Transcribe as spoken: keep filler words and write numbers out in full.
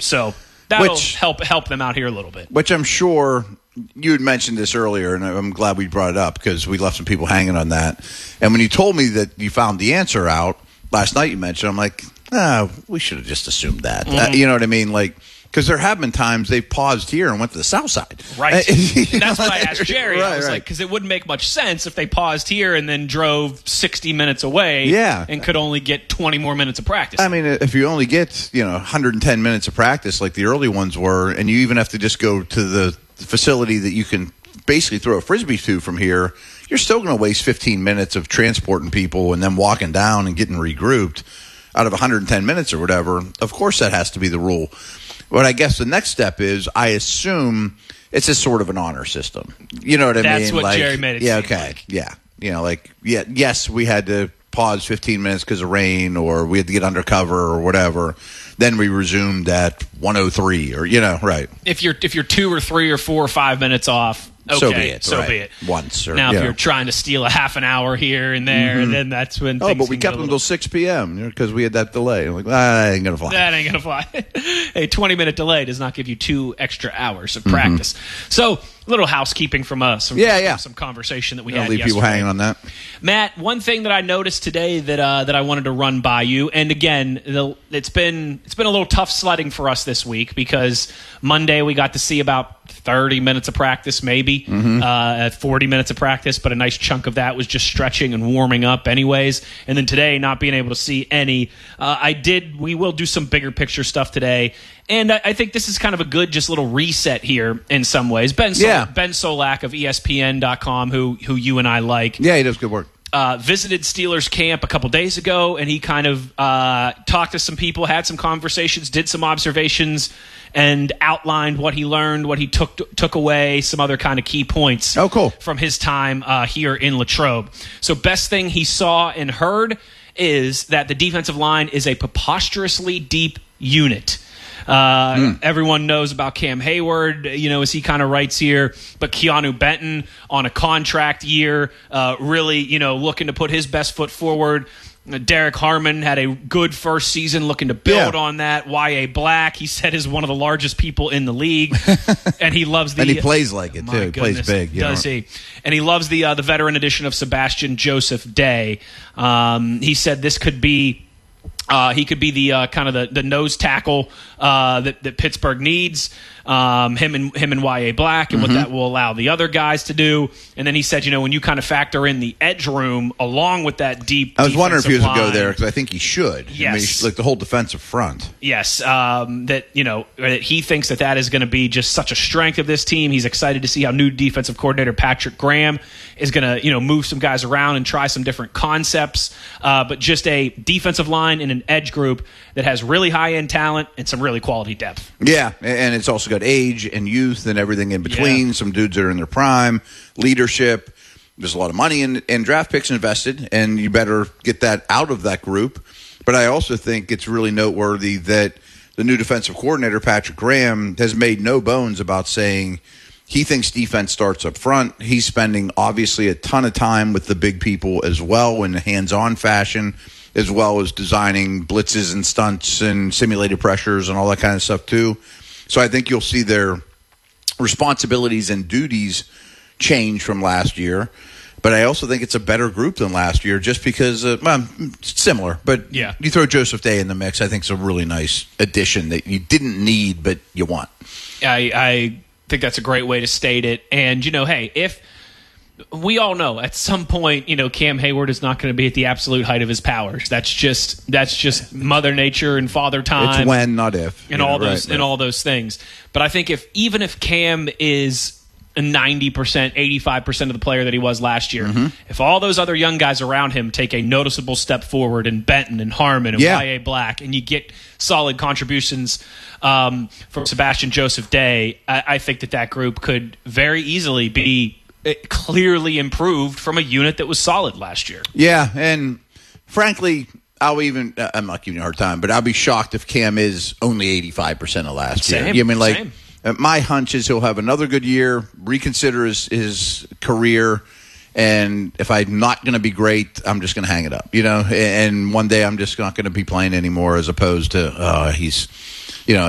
So that'll which, help help them out here a little bit. Which I'm sure you had mentioned this earlier, and I'm glad we brought it up because we left some people hanging on that. And when you told me that you found the answer out last night, you mentioned, I'm like, ah, we should have just assumed that. Mm-hmm. Uh, you know what I mean? Like, because there have been times they've paused here and went to the south side. Right. And that's what I asked Jerry. Right, I was right. like, because it wouldn't make much sense if they paused here and then drove sixty minutes away yeah. and could only get twenty more minutes of practice. I mean, if you only get, you know, one hundred ten minutes of practice like the early ones were, and you even have to just go to the facility that you can basically throw a Frisbee to from here, you're still going to waste fifteen minutes of transporting people and then walking down and getting regrouped out of one hundred ten minutes or whatever. Of course, that has to be the rule. But I guess the next step is, I assume it's a sort of an honor system. You know what I That's mean? That's what like, Jerry made it yeah, seem okay. like. Yeah. You know, like, yeah, yes, we had to pause fifteen minutes because of rain, or we had to get undercover or whatever. Then we resumed at one oh three, or, you know, right. If you're if you're two or three or four or five minutes off, okay, so be it. So right. be it. Once. Or, now, yeah. if you're trying to steal a half an hour here and there, mm-hmm. and then that's when Oh, things but we can kept get a them little... until six p.m. because we had that delay. I'm like, ah, that ain't going to fly. That ain't going to fly. A twenty-minute delay does not give you two extra hours of practice. Mm-hmm. So, a little housekeeping from us. Some, yeah, yeah. Some conversation that we I'll had leave yesterday. people hanging on that. Matt, one thing that I noticed today that uh, that I wanted to run by you, and again, the, it's been it's been a little tough sledding for us this week because Monday we got to see about thirty minutes of practice, maybe mm-hmm. uh, forty minutes of practice, but a nice chunk of that was just stretching and warming up, anyways. And then today, not being able to see any. Uh, I did. We will do some bigger picture stuff today. And I, I think this is kind of a good just little reset here in some ways. Ben Sol- yeah. Ben Solak of E S P N dot com, who who you and I like. Yeah, he does good work. Uh, visited Steelers camp a couple days ago, and he kind of uh, talked to some people, had some conversations, did some observations, and outlined what he learned, what he took took away, some other kind of key points oh, cool. from his time uh, here in Latrobe. So best thing he saw and heard is that the defensive line is a preposterously deep unit. Uh, mm. Everyone knows about Cam Hayward, you know, as he kind of writes here, but Keanu Benton on a contract year, uh, really, you know, looking to put his best foot forward. Derek Harmon had a good first season, looking to build yeah. on that. Y A Black, he said, is one of the largest people in the league, and he loves the. And he plays like it oh too. He goodness, plays big, you does know? he? And he loves the uh, the veteran addition of Sebastian Joseph Day. Um, he said this could be. Uh, he could be the uh, kind of the, the nose tackle uh, that, that Pittsburgh needs. Um, him and him and Y A Black, and mm-hmm. what that will allow the other guys to do. And then he said, you know, when you kind of factor in the edge room along with that deep, I was wondering if he was line, to go there because I think he should. Yes, I mean, he should, like the whole defensive front. Yes, um, that you know that he thinks that that is going to be just such a strength of this team. He's excited to see how new defensive coordinator Patrick Graham is going to you know move some guys around and try some different concepts. Uh, but just a defensive line and an edge group that has really high end talent and some really quality depth. Yeah, and it's also got age and youth and everything in between. Yeah. Some dudes that are in their prime, leadership. There's a lot of money in, in draft picks invested, and you better get that out of that group. But I also think it's really noteworthy that the new defensive coordinator, Patrick Graham, has made no bones about saying he thinks defense starts up front. He's spending, obviously, a ton of time with the big people as well in a hands-on fashion, as well as designing blitzes and stunts and simulated pressures and all that kind of stuff, too. So I think you'll see their responsibilities and duties change from last year. But I also think it's a better group than last year just because, uh, well, it's similar. But yeah. you throw Joseph Day in the mix, I think it's a really nice addition that you didn't need, but you want. I, I think that's a great way to state it. And, you know, hey, if we all know at some point, you know, Cam Hayward is not going to be at the absolute height of his powers. That's just that's just Mother Nature and Father Time. It's when, not if. And yeah, all those right, and right. all those things. But I think if even if Cam is a ninety percent, eighty-five percent of the player that he was last year, mm-hmm. if all those other young guys around him take a noticeable step forward, and Benton and Harmon and yeah. Y A Black, and you get solid contributions um, from Sebastian Joseph Day, I, I think that that group could very easily be clearly improved from a unit that was solid last year. Yeah, and frankly, I'll even – I'm not giving you a hard time, but I'll be shocked if Cam is only eighty-five percent of last Same, year. You know, I mean, like, same. My hunch is he'll have another good year, reconsider his, his career, and if I'm not going to be great, I'm just going to hang it up, you know, and one day I'm just not going to be playing anymore as opposed to uh, he's –